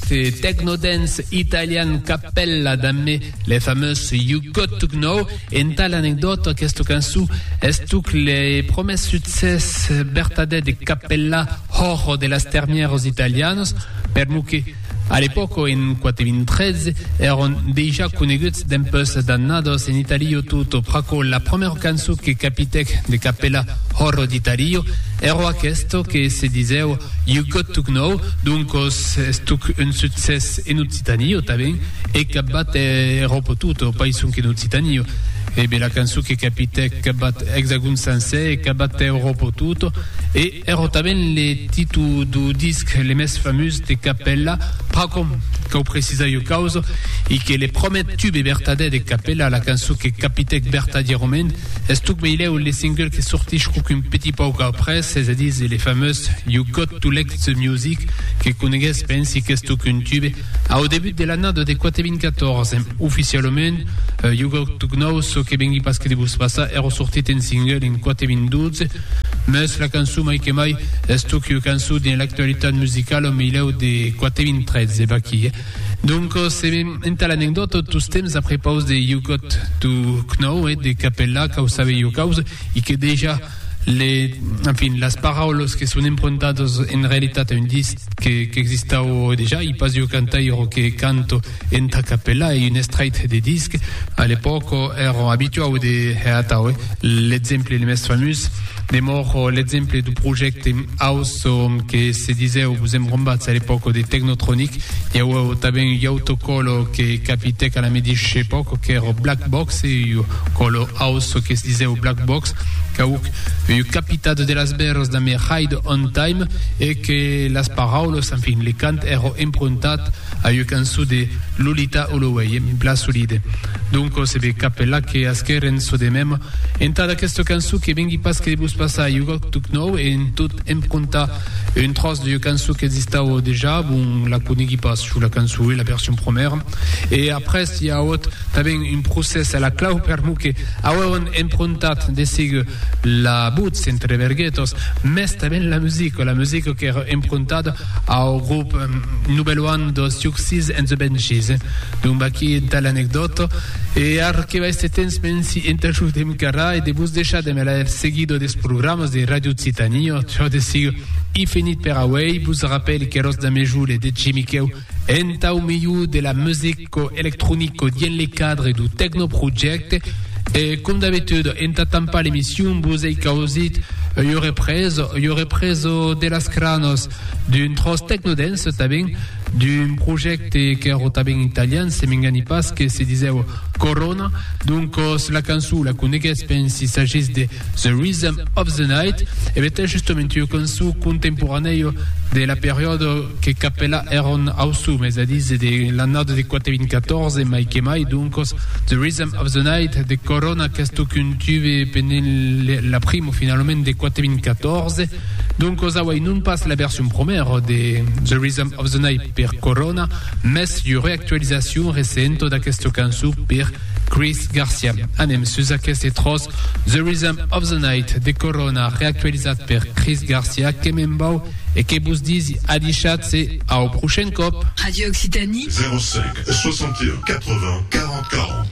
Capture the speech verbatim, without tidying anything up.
project techno dance italian cappella damme le fameuses You Got to Know. En tal anecdote questo canzu estuk le promes success bertade de cappella hors de las ternieros italianos per muque a l'époque, in quattrocentotredici, erano déjà coneguts d'un peu dannados in Italio tutto, praco la première canzone che capitec de cappella hors d'Italio era questo che si diceva You Got to Know, dunque stuc un successo in Occitanio taben e che batte Europa tutto, poi sono che in Occitanio. E beh, la canzone che capite che batte Hexagon Sensei e che batte Europa tutto e ero taben le titoli du disc le mes fameuses de cappella pracom che ho precisa io causo e che le promet tube bertade de cappella la canzone che capite bertadi romain è stuc mais il est les singles che sortisce un petit peu après c'est-à-dire les fameuses You Got to Like the Music che conegues pensi che stuc un tube au début de l'année de quattrocentoquattordici ufficiellement uh, You Got to Know so che vengi parce che debus passa ero sortito in single in quattrocentoventiduemila mais la canzone mai che mai è stuc io canzone dell'attualità musicale mais il est de quattrocentotredici bacchi donc c'est une telle anecdote tous temps après pause de You Got to Know et de Capella que vous savez io cause et que déjà les, en fin, las parolas que sont improntadas en realidad un disque que, que existava déjà, il passe io cantaio che canto en ta cappella e un extrait de disque. À l'époque, ero abituato de heatao l'esempio le mes fameux de mort l'esempio du progetto house che si diceva vous embrombat à l'époque de Technotronic e avevo taben gli autocollo che capite che la mi dice poco che ero Black Box e io collo house che si diceva Black Box che ho capitato de las berros da me Hide on Time e che las parolas en fin le cant ero improntat a io canzu de Lolita Holloway in place solide donc se be cappella che ascheren so de même en tada questo canzu che vengi pas che bus passa You Got to Know e in tout impronta une trace de canzu che esistava déjà bon la conegui pas sur la canzu la version première et après il y a autre taben un process à la clau per mu che avevano improntat de sig la boots entre verghetos mais taben la musique la musique che era improntata au groupe um, Nouvelle One dos Yuxis and the Benchies donc baki tal anecdote e ar che va este temps pensi interjut dem cara e de bus deixa de me seguido des programas de Radio Citanio ciò de sig i finit per away vous rappelle que ros da mejoule de Jimmy Keu entau miu de la musique électronique dien les cadres du techno project et comme d'habitude en t'attend l'émission vous avez causé il y aurait preso il y aurait preso de las cranos d'une trosse techno dance taben d'un projet qui est taben italien se m'engani pas que se disait Corona donc la canzone la connaissez pensi il s'agit de The Rhythm of the Night et peut-être justement une canzone contemporanée de la période que Capella eron ausu mais à dire de l'année de quattrocentoquattordici mai che mai donc The Rhythm of the Night de Corona questo qu'un tube pendant la prime finalement de quattrocentoquattordici donc osawai non passe la version première de The Rhythm of the Night per Corona mais il y aurait actualisation récente de questo canzone per Chris Garcia. Anem sus aquest tros The Rhythm of the Night de Corona reactualisat per Chris Garcia que membau et que vous dise à dichatse au prochain cop. Radio Occitanie zéro cinq soixante et un quatre-vingts quarante quarante.